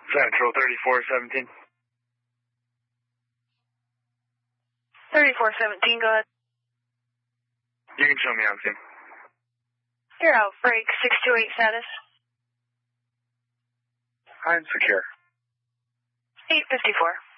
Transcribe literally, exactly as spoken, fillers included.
Central thirty-four seventeen. thirty-four seventeen, go ahead. You can show me on scene. You're out, break six two eight status. I'm secure. eight fifty-four.